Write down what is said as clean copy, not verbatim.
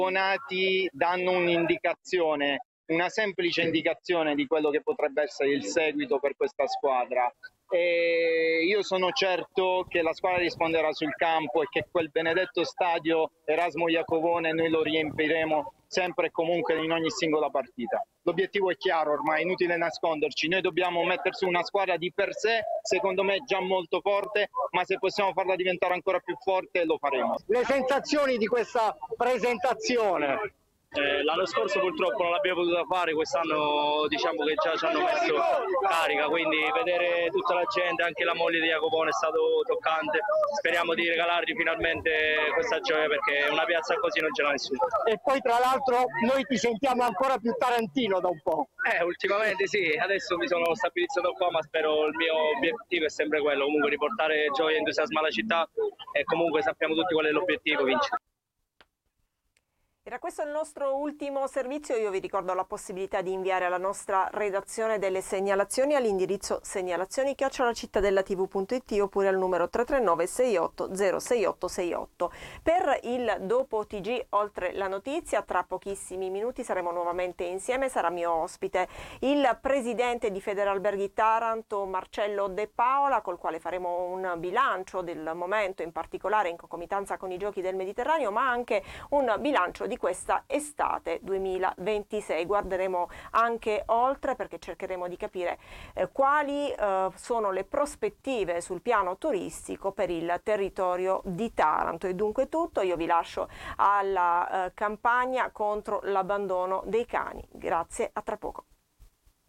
abbonati danno un'indicazione, una semplice indicazione di quello che potrebbe essere il seguito per questa squadra. E io sono certo che la squadra risponderà sul campo e che quel benedetto stadio Erasmo Iacovone noi lo riempiremo sempre e comunque in ogni singola partita. L'obiettivo è chiaro ormai, inutile nasconderci, noi dobbiamo mettere su una squadra di per sé, secondo me già molto forte, ma se possiamo farla diventare ancora più forte lo faremo. Le sensazioni di questa presentazione? L'anno scorso purtroppo non l'abbiamo potuta fare, quest'anno diciamo che già ci hanno messo carica, quindi vedere tutta la gente, anche la moglie di Jacopone è stato toccante. Speriamo di regalargli finalmente questa gioia perché una piazza così non ce l'ha nessuno. E poi tra l'altro noi ti sentiamo ancora più tarantino da un po'. Ultimamente sì, adesso mi sono stabilizzato qua, ma spero, il mio obiettivo è sempre quello, comunque riportare gioia e entusiasmo alla città e comunque sappiamo tutti qual è l'obiettivo, vincere. Era questo il nostro ultimo servizio. Io vi ricordo la possibilità di inviare alla nostra redazione delle segnalazioni all'indirizzo segnalazioni@cittadellatv.it oppure al numero 339 68 06868. Per il dopo TG oltre la notizia, tra pochissimi minuti saremo nuovamente insieme. Sarà mio ospite il presidente di Federalberghi Taranto, Marcello De Paola, col quale faremo un bilancio del momento, in particolare in concomitanza con i Giochi del Mediterraneo, ma anche un bilancio di questa estate 2026. Guarderemo anche oltre perché cercheremo di capire quali sono le prospettive sul piano turistico per il territorio di Taranto. E dunque tutto, io vi lascio alla campagna contro l'abbandono dei cani. Grazie, a tra poco.